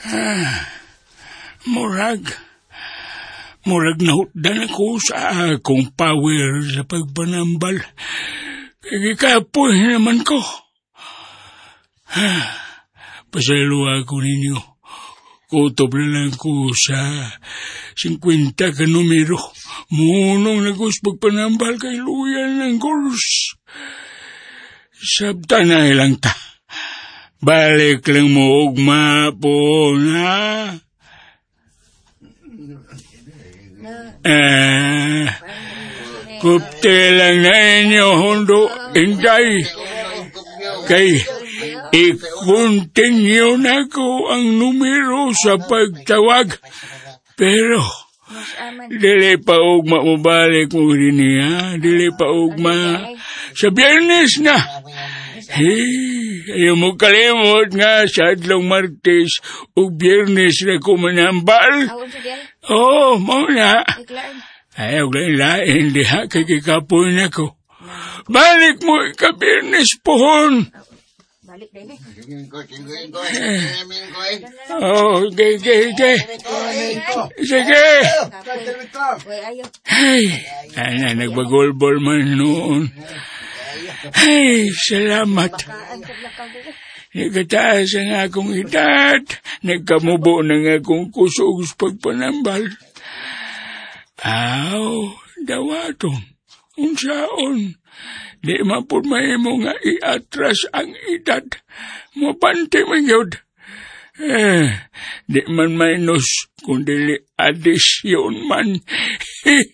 Murag nahutdan ako sa akong power sa pagpanambal. Kagikapoy naman ko. Pasalawa ako ninyo. Kutob na lang ko sa 50 ka numero. Munong nagos pagpanambal kay Luyan ng Gurs. Sabta na ilang ta. Balik lang mo ugma po na. Kupte lang na inyo hundo. Inday. Kay i-continue na ko ang numero sa pagtawag. Pero, dili pa ugma mo balik mo rin niya. Dili pa ugma. Sa Biyernes na. Ayaw mo kalimot nga sa adlong Martes o Biyernes na kumanambal. Oo, mauna. Ayaw lain diha kay kikapoy na ko. Balik mo ika-Biyernes pohon. Balik din eh. Sige. Ay, nagbagolbol man noon. Ay, salamat. Nagkataas ang akong edad. Nagkamubo ng akong kusog sa pagpanambal. Aw, dawaton. Unsaon. Di mapun mahimo nga iatras ang edad. Mapante man yun. Di man minus, kundi adisyon man.